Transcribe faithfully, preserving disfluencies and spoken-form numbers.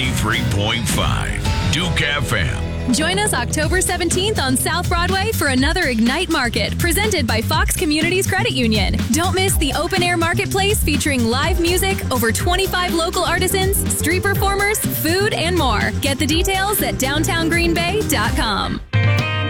ninety-three point five Duke F M. Join us October seventeenth on South Broadway for another Ignite Market presented by Fox Communities Credit Union. Don't miss the open-air marketplace featuring live music, over twenty-five local artisans, street performers, food, and more. Get the details at downtown green bay dot com.